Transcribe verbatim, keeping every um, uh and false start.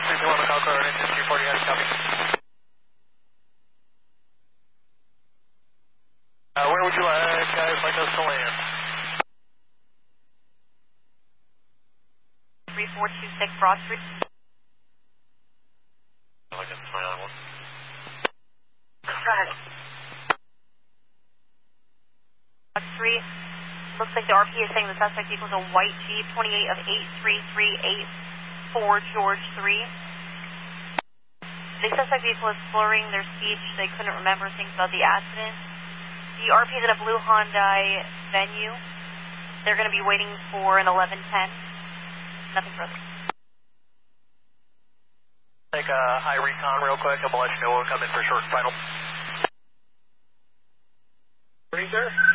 three two one Macau Car, engine three forty, heading copy. Uh, where would you like, guys, like us to land? three four two six Broad Street. I like us to land on one. Go ahead. Broad Street. Looks like the R P is saying the suspect equals a white Jeep, twenty-eight of eight three three eight four George three. The suspect vehicle is slurring their speech. They couldn't remember things about the accident. The R P is in a blue Hyundai Venue. They're going to be waiting for an eleven ten. Nothing further. Take a high recon real quick, and we'll let you know we'll come in for short and final. Morning, sir.